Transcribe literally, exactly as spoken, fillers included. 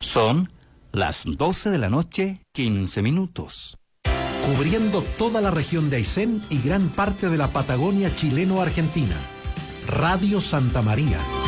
Son las doce de la noche, quince minutos. Cubriendo toda la región de Aysén y gran parte de la Patagonia chileno-argentina. Radio Santa María.